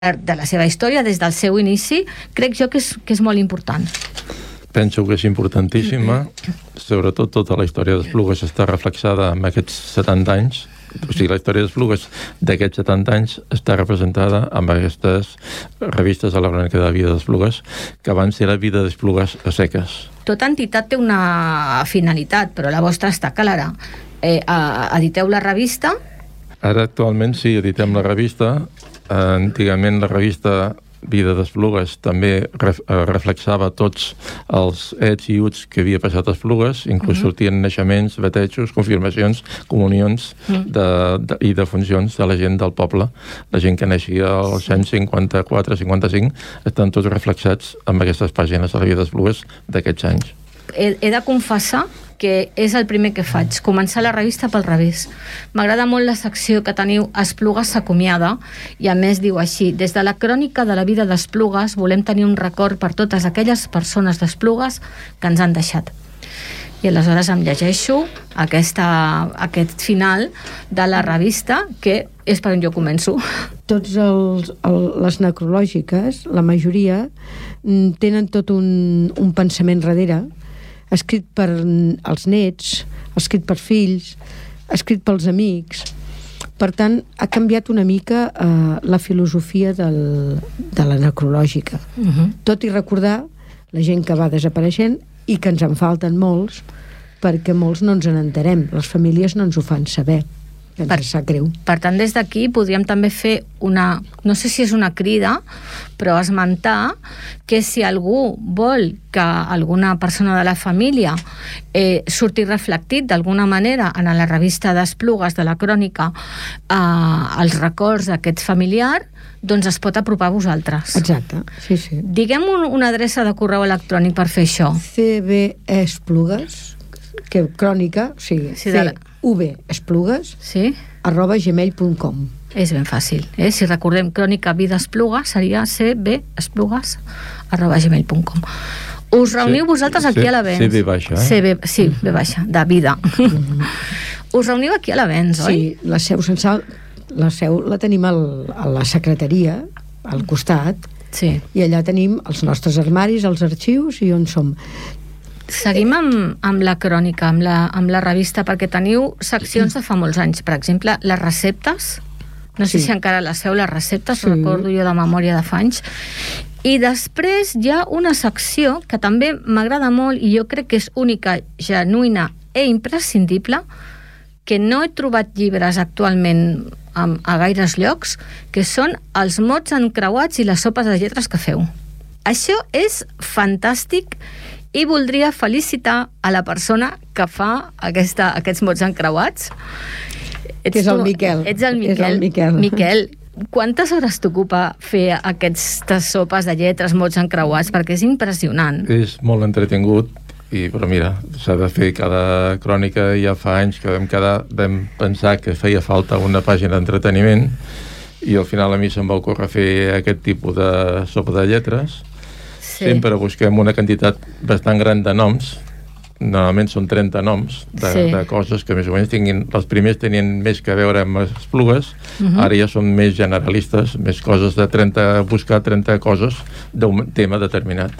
de la seva història, des del seu inici, crec jo que és molt important. Penso que és importantíssima, sobretot tota la història d'Esplugues està reflexada en aquests 70 anys, o sigui, la història d'Esplugues d'aquests 70 anys està representada amb aquestes revistes de la crònica de la vida d'Esplugues, que van ser la vida d'Esplugues a seques. Tota entitat té una finalitat, però la vostra està clara. Editeu la revista? Ara actualment sí, editem la revista. Antigament la revista Vida d'Esplugues també reflexava tots els ets i uts que havia passat a Esplugues, inclús sortien naixements, batejos, confirmacions, comunions i defuncions de la gent del poble. La gent que naixia als anys 54-55 estan tots reflexats amb aquestes pàgines de la Vida d'Esplugues d'aquests anys. He de confessar que és el primer que faig, començar la revista pel revés. M'agrada molt la secció que teniu Esplugues s'acomiada, i a més diu així: des de la crònica de la vida d'Esplugues volem tenir un record per totes aquelles persones d'Esplugues que ens han deixat. I aleshores em llegeixo aquest final de la revista, que és per on jo començo. Tots les necrològiques, la majoria, tenen tot un pensament darrere, escrit per els nets, escrit per fills, escrit pels amics. Per tant, ha canviat una mica la filosofia de la necrològica. Tot i recordar la gent que va desapareixent i que ens en falten molts, perquè molts no ens n'enterem, les famílies no ens ho fan saber. Ens sap greu. Per tant, des d'aquí podríem també fer no sé si és una crida, però esmentar que si algú vol que alguna persona de la família surti reflectit d'alguna manera en la revista d'Esplugues de la crònica els records d'aquest familiar, doncs es pot apropar a vosaltres. Exacte, sí. Diguem una adreça de correu electrònic per fer això. cbesplugues, que crònica, o sigui, cvesplugues, @gmail.com. És ben fàcil. Si recordem crònica vida Esplugues, seria cvesplugues@gmail.com. Us reuniu vosaltres aquí a l'Avenç. CB baixa, Sí, B baixa, de vida. Us reuniu aquí a l'Avenç, oi? Sí, la seu censal, la seu la tenim a la secretaria, al costat, i allà tenim els nostres armaris, els arxius i on som. Seguim amb la crònica, amb la revista, perquè teniu seccions de fa molts anys. Per exemple, les receptes. No sé si encara les feu, les receptes, recordo jo de memòria de fa anys. I després hi ha una secció que també m'agrada molt i jo crec que és única, genuïna i imprescindible, que no he trobat llibres actualment a gaires llocs, que són els mots encreuats i les sopes de lletres que feu. Això és fantàstic i voldria felicitar a la persona que fa aquests mots encreuats. Que és el Miquel. Ets el Miquel. Miquel, quantes hores t'ocupa fer aquestes sopes de lletres, mots encreuats? Perquè és impressionant. És molt entretingut, però mira, s'ha de fer cada crònica. Ja fa anys que vam pensar que feia falta una pàgina d'entreteniment i al final a mi se'm va ocórrer fer aquest tipus de sopa de lletres. Sempre busquem una quantitat bastant gran de noms. Normalment són 30 noms de coses que més o menys tinguin. Els primers tenien més que veure amb Esplugues, ara ja són més generalistes, més coses de buscar 30 coses d'un tema determinat.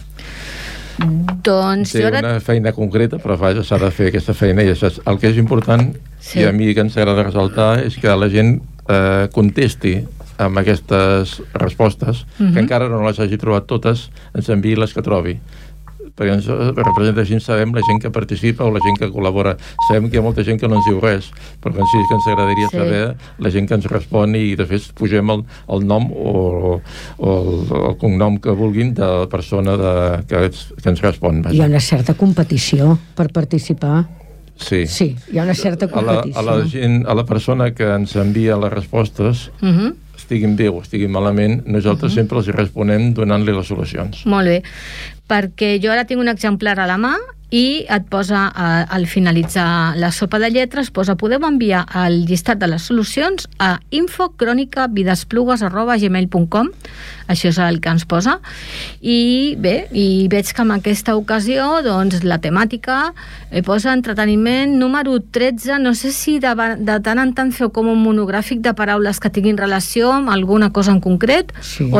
Doncs té una feina concreta, però vaja, s'ha de fer aquesta feina. I el que és important, i a mi que ens agrada ressaltar, és que la gent contesti amb aquestes respostes, que encara no les hagi trobat totes, ens enviï les que trobi, perquè ens representa així, sabem la gent que participa o la gent que col·labora. Sabem que hi ha molta gent que no ens diu res, però sí que ens agradaria saber la gent que ens respon, i de fet posem el nom o el cognom que vulguin de la persona que ens respon. Hi ha una certa competició per participar. Sí, hi ha una certa competició. A la persona que ens envia les respostes, estiguin bé o estiguin malament, nosaltres sempre els responem donant-li les solucions. Molt bé, perquè jo ara tinc un exemplar a la mà i et posa, al finalitzar la sopa de lletres, posa: podeu enviar el llistat de les solucions a info.cronicavidesplugues@gmail.com. Això és el que ens posa. I bé, i veig que en aquesta ocasió doncs, la temàtica posa entreteniment número 13. No sé si de tant en tant feu com un monogràfic de paraules que tinguin relació amb alguna cosa en concret, sí,